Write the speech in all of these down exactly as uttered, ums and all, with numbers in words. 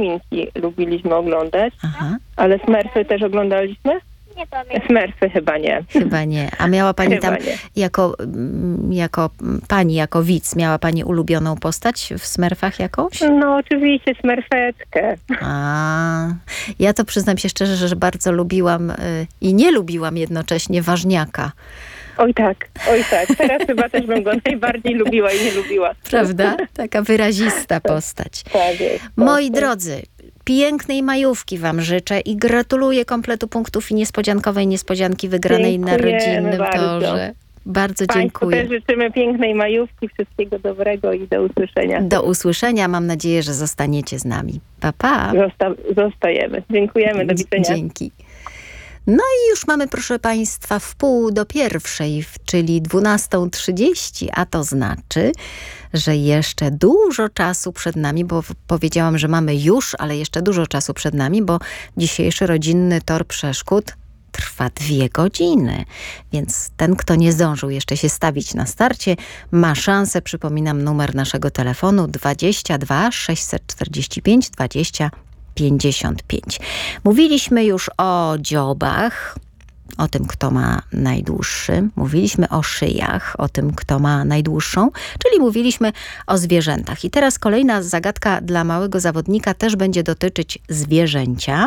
Muminki lubiliśmy oglądać, Aha. ale Smurfy też oglądaliśmy? Nie pamiętam. Smurfy chyba nie. Chyba nie. A miała pani Chyba tam, nie. jako, mm, jako pani, jako widz, miała pani ulubioną postać w Smurfach jakąś? No oczywiście Smurfetkę. A, ja to przyznam się szczerze, że bardzo lubiłam y, i nie lubiłam jednocześnie Ważniaka. Oj tak, oj tak. Teraz chyba też bym go najbardziej lubiła i nie lubiła. Prawda? Taka wyrazista postać. Tak jest. Moi tak. drodzy, pięknej majówki wam życzę i gratuluję kompletu punktów i niespodziankowej niespodzianki wygranej na Dziękujemy rodzinnym bardzo. torze. Bardzo Państwu dziękuję. też życzymy pięknej majówki, wszystkiego dobrego i do usłyszenia. Do usłyszenia. Mam nadzieję, że zostaniecie z nami. Pa, pa. Zosta- zostajemy. Dziękujemy, do widzenia. Dzięki. No i już mamy, proszę Państwa, w pół do pierwszej, w- czyli dwunasta trzydzieści, a to znaczy, że jeszcze dużo czasu przed nami, bo w- powiedziałam, że mamy już, ale jeszcze dużo czasu przed nami, bo dzisiejszy rodzinny tor przeszkód trwa dwie godziny. Więc ten, kto nie zdążył jeszcze się stawić na starcie, ma szansę. Przypominam numer naszego telefonu dwadzieścia dwa sześćset czterdzieści pięć dwadzieścia pięćdziesiąt pięć. Mówiliśmy już o dziobach, o tym, kto ma najdłuższy. Mówiliśmy o szyjach, o tym, kto ma najdłuższą, czyli mówiliśmy o zwierzętach. I teraz kolejna zagadka dla małego zawodnika też będzie dotyczyć zwierzęcia.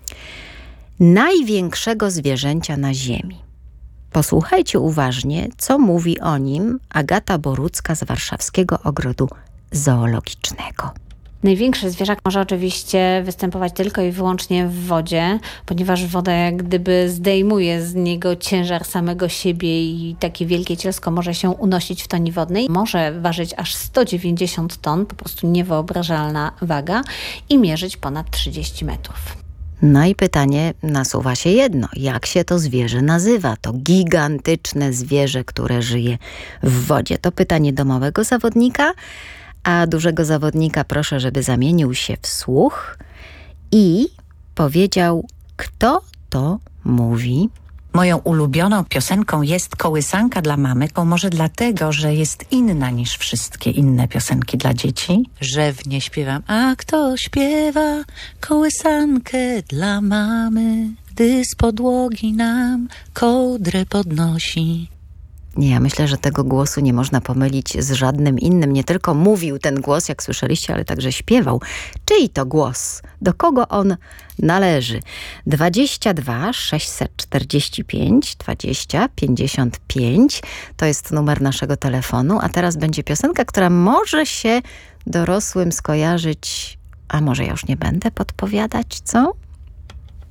Największego zwierzęcia na ziemi. Posłuchajcie uważnie, co mówi o nim Agata Borucka z Warszawskiego Ogrodu Zoologicznego. Największy zwierzak może oczywiście występować tylko i wyłącznie w wodzie, ponieważ woda jak gdyby zdejmuje z niego ciężar samego siebie i takie wielkie cielsko może się unosić w toni wodnej. Może ważyć aż sto dziewięćdziesiąt ton, po prostu niewyobrażalna waga i mierzyć ponad trzydzieści metrów. No i pytanie nasuwa się jedno. Jak się to zwierzę nazywa? To gigantyczne zwierzę, które żyje w wodzie. To pytanie do małego zawodnika, a dużego zawodnika proszę, żeby zamienił się w słuch i powiedział, kto to mówi. Moją ulubioną piosenką jest Kołysanka dla mamy, to może dlatego, że jest inna niż wszystkie inne piosenki dla dzieci. Że w nie śpiewam, a kto śpiewa kołysankę dla mamy, gdy z podłogi nam kołdrę podnosi. Nie, ja myślę, że tego głosu nie można pomylić z żadnym innym. Nie tylko mówił ten głos, jak słyszeliście, ale także śpiewał. Czyj to głos? Do kogo on należy? dwadzieścia dwa sześćset czterdzieści pięć dwadzieścia pięćdziesiąt pięć to jest numer naszego telefonu, a teraz będzie piosenka, która może się dorosłym skojarzyć, a może ja już nie będę podpowiadać, co?